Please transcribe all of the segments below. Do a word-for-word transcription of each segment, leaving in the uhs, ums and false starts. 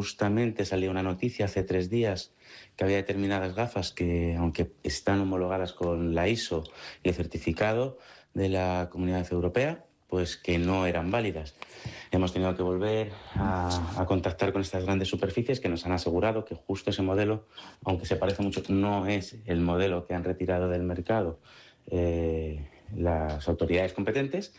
justamente salió una noticia hace tres días que había determinadas gafas que, aunque están homologadas con la I S O y el certificado de la Comunidad Europea, pues que no eran válidas. Hemos tenido que volver a, a contactar con estas grandes superficies que nos han asegurado que justo ese modelo, aunque se parece mucho, no es el modelo que han retirado del mercado eh, las autoridades competentes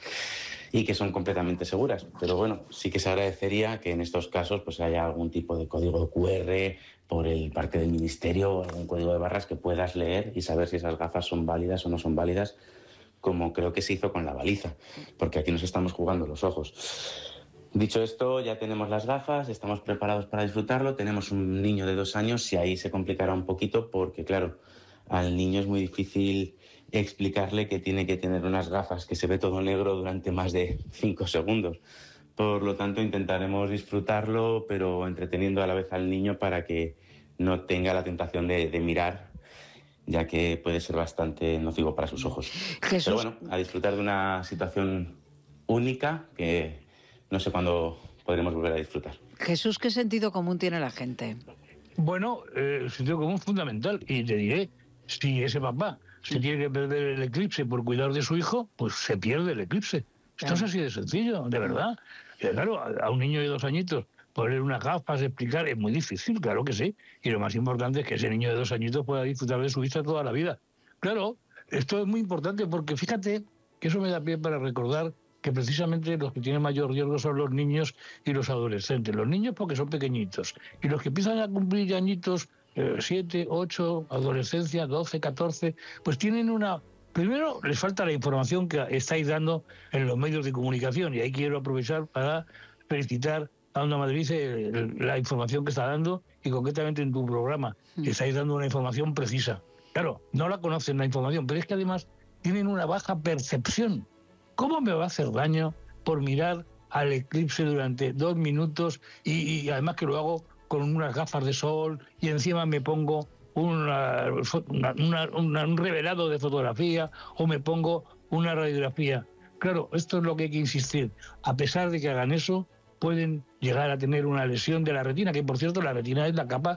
y que son completamente seguras. Pero bueno, sí que se agradecería que en estos casos pues haya algún tipo de código Q R por el parte del ministerio o algún código de barras que puedas leer y saber si esas gafas son válidas o no son válidas, como creo que se hizo con la baliza, porque aquí nos estamos jugando los ojos. Dicho esto, ya tenemos las gafas, estamos preparados para disfrutarlo, tenemos un niño de dos años y ahí se complicará un poquito porque, claro, al niño es muy difícil explicarle que tiene que tener unas gafas que se ve todo negro durante más de cinco segundos. Por lo tanto, intentaremos disfrutarlo, pero entreteniendo a la vez al niño para que no tenga la tentación de, de mirar, ya que puede ser bastante nocivo para sus ojos. Jesús. Pero bueno, a disfrutar de una situación única que no sé cuándo podremos volver a disfrutar. Jesús, ¿qué sentido común tiene la gente? Bueno, eh, el sentido común es fundamental. Y te diré, si ese papá se tiene que perder el eclipse por cuidar de su hijo, pues se pierde el eclipse. Esto Claro. es así de sencillo, de verdad. Y claro, a, a un niño de dos añitos poner unas gafas, explicar, es muy difícil, claro que sí. Y lo más importante es que ese niño de dos añitos pueda disfrutar de su vista toda la vida. Claro, esto es muy importante porque fíjate que eso me da pie para recordar que precisamente los que tienen mayor riesgo son los niños y los adolescentes. Los niños porque son pequeñitos. Y los que empiezan a cumplir añitos, eh, siete, ocho, adolescencia, doce, catorce, pues tienen una... Primero, les falta la información que estáis dando en los medios de comunicación. Y ahí quiero aprovechar para felicitar a Onda Madrid eh, la información que está dando y concretamente en tu programa. Mm. Estáis dando una información precisa. Claro, no la conocen la información, pero es que además tienen una baja percepción. ¿Cómo me va a hacer daño por mirar al eclipse durante dos minutos y, y además que lo hago con unas gafas de sol y encima me pongo una, una, una, una, un revelado de fotografía o me pongo una radiografía? Claro, esto es lo que hay que insistir. A pesar de que hagan eso, pueden llegar a tener una lesión de la retina, que por cierto la retina es la capa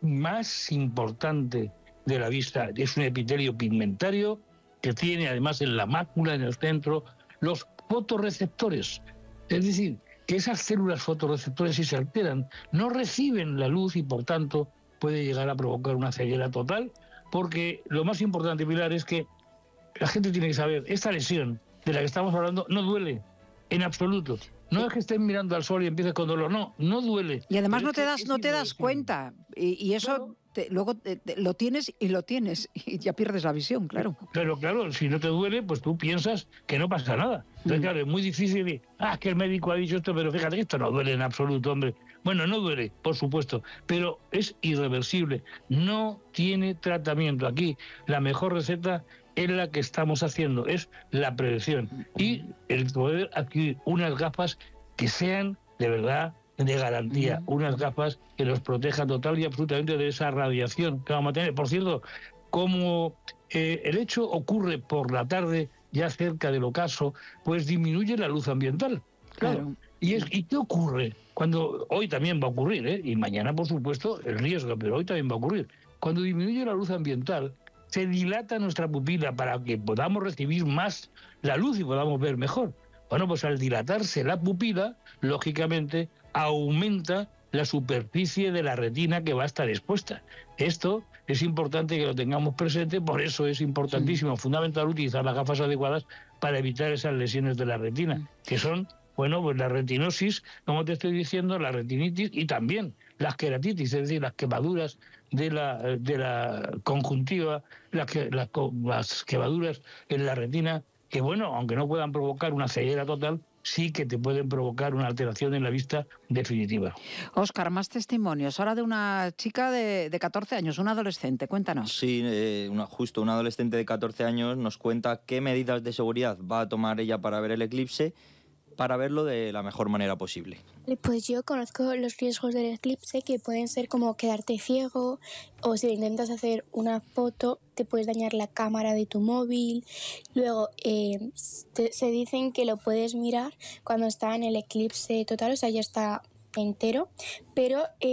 más importante de la vista. Es un epitelio pigmentario que tiene además en la mácula, en el centro, los fotorreceptores. Es decir, que esas células fotorreceptores, si se alteran, no reciben la luz y por tanto puede llegar a provocar una ceguera total, porque lo más importante, Pilar, es que la gente tiene que saber, esta lesión de la que estamos hablando no duele en absoluto. No es que estén mirando al sol y empieces con dolor, no, no duele. Y además no te das, no te das cuenta. Y, y eso claro. te, luego te, te, lo tienes y lo tienes y ya pierdes la visión, claro. Pero claro, si no te duele, pues tú piensas que no pasa nada. Entonces, mm. claro, es muy difícil y, ah, es que el médico ha dicho esto, pero fíjate que esto no duele en absoluto, hombre. Bueno, no duele, por supuesto, pero es irreversible. No tiene tratamiento. Aquí la mejor receta es la que estamos haciendo, es la prevención y el poder adquirir unas gafas que sean de verdad de garantía, unas gafas que nos protejan total y absolutamente de esa radiación que vamos a tener. Por cierto, como eh, el hecho ocurre por la tarde, ya cerca del ocaso, pues disminuye la luz ambiental. Claro. claro. ¿Y, es, ¿Y qué ocurre? Cuando hoy también va a ocurrir, ¿eh? Y mañana, por supuesto, el riesgo, pero hoy también va a ocurrir. Cuando disminuye la luz ambiental, se dilata nuestra pupila para que podamos recibir más la luz y podamos ver mejor. Bueno, pues al dilatarse la pupila, lógicamente, aumenta la superficie de la retina que va a estar expuesta. Esto es importante que lo tengamos presente, por eso es importantísimo, sí. fundamental utilizar las gafas adecuadas para evitar esas lesiones de la retina, que son, bueno, pues la retinosis, como te estoy diciendo, la retinitis y también las queratitis, es decir, las quemaduras de la, de la conjuntiva, las, que, las, las quemaduras en la retina, que bueno, aunque no puedan provocar una ceguera total, sí que te pueden provocar una alteración en la vista definitiva. Óscar, más testimonios. Ahora de una chica de, de catorce años, una adolescente. Cuéntanos. Sí, eh, una, justo una adolescente de catorce años nos cuenta qué medidas de seguridad va a tomar ella para ver el eclipse, para verlo de la mejor manera posible. Pues yo conozco los riesgos del eclipse, que pueden ser como quedarte ciego, o si intentas hacer una foto te puedes dañar la cámara de tu móvil. Luego eh, te, se dicen que lo puedes mirar cuando está en el eclipse total, o sea, ya está entero, pero... Eh,